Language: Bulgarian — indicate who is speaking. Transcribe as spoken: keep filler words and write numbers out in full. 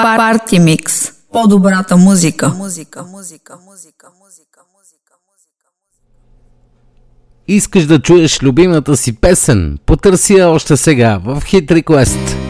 Speaker 1: Парти микс. По-добрата музика. Музика, музика, музика, музика, музика.
Speaker 2: Искаш да чуеш любимата си песен? Потърси я още сега в Hit Request.